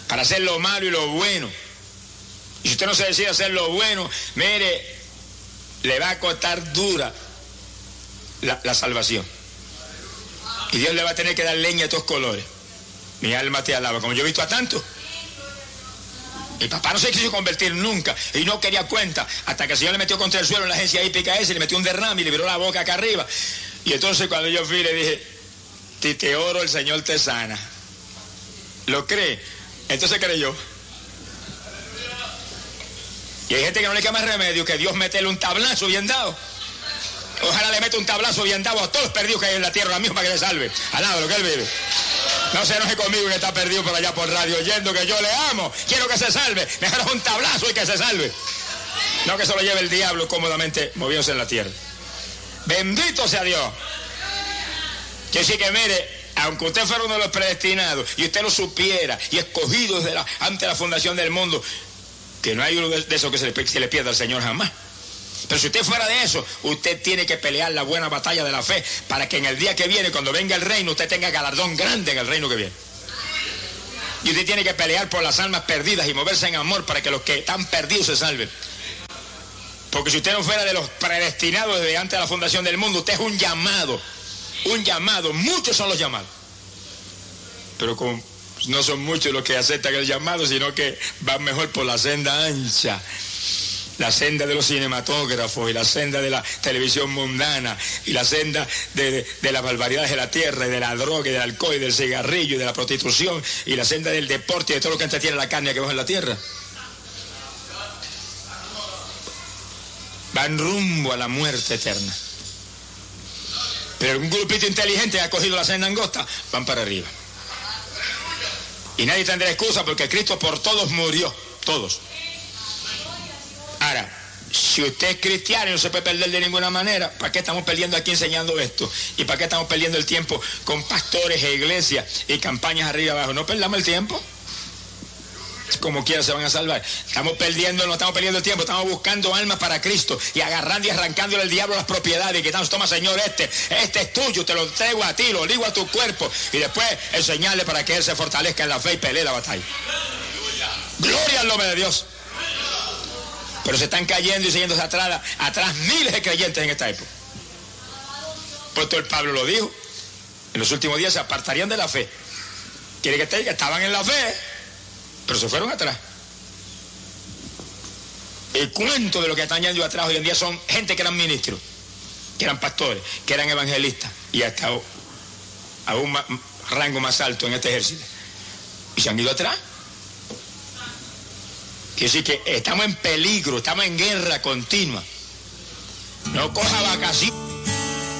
para hacer lo malo y lo bueno. Y si usted no se decide hacer lo bueno, mire, le va a costar dura la salvación. Y Dios le va a tener que dar leña de todos colores. Mi alma te alaba, como yo he visto a tantos. Mi papá no se quiso convertir nunca y no quería cuenta, hasta que el Señor le metió contra el suelo en la agencia IPKS, le metió un derrame y le viró la boca acá arriba. Y entonces cuando yo fui le dije, si te oro, el Señor te sana. ¿Lo cree? Entonces creyó. Y hay gente que no le queda más remedio que Dios meterle un tablazo bien dado. Ojalá le meta un tablazo bien dado a todos los perdidos que hay en la tierra, la misma para que le salve. Al lado de lo que él vive. No se enoje conmigo que está perdido por allá por radio oyendo que yo le amo, quiero que se salve. Mejor un tablazo y que se salve. No que se lo lleve el diablo cómodamente moviéndose en la tierra. Bendito sea Dios. Que sí que mire, aunque usted fuera uno de los predestinados y usted lo supiera y escogido desde antes de la fundación del mundo, que no hay uno de esos que se le pierda al Señor jamás. Pero si usted fuera de eso, usted tiene que pelear la buena batalla de la fe para que en el día que viene, cuando venga el reino, usted tenga galardón grande en el reino que viene. Y usted tiene que pelear por las almas perdidas y moverse en amor para que los que están perdidos se salven. Porque si usted no fuera de los predestinados desde antes de la fundación del mundo, usted es un llamado, muchos son los llamados. Pero no son muchos los que aceptan el llamado, sino que van mejor por la senda ancha. La senda de los cinematógrafos y la senda de la televisión mundana y la senda de las barbaridades de la tierra y de la droga y del alcohol y del cigarrillo y de la prostitución y la senda del deporte y de todo lo que entretiene la carne que baja en la tierra. Van rumbo a la muerte eterna. Pero un grupito inteligente que ha cogido la senda angosta, van para arriba. Y nadie tendrá excusa porque Cristo por todos murió, todos. Ahora, si usted es cristiano y no se puede perder de ninguna manera, ¿para qué estamos perdiendo aquí enseñando esto? ¿Y para qué estamos perdiendo el tiempo con pastores e iglesias y campañas arriba y abajo? No perdamos el tiempo. Como quiera se van a salvar. No estamos perdiendo el tiempo, estamos buscando almas para Cristo y agarrando y arrancándole al diablo las propiedades y quitando, toma Señor, este es tuyo, te lo entrego a ti, lo ligo a tu cuerpo y después enseñarle para que él se fortalezca en la fe y pelee la batalla. Gloria al nombre de Dios. Pero se están cayendo y siguiéndose atrás miles de creyentes en esta época. Pues el Pablo lo dijo. En los últimos días se apartarían de la fe. Quiere que te diga, estaban en la fe, pero se fueron atrás. El cuento de lo que están yendo atrás hoy en día son gente que eran ministros, que eran pastores, que eran evangelistas y hasta a un rango más alto en este ejército. Y se han ido atrás. Quiere decir que estamos en peligro, estamos en guerra continua. No coja vacaciones.